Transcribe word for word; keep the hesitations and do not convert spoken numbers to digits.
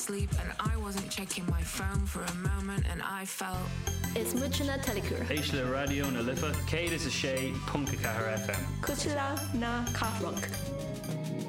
sleep and I wasn't checking my phone for a moment and I felt Is muchna telecur. Éis le radio na lifa, céad is a sé, punca cahar F M. Cuchilla na Carrock.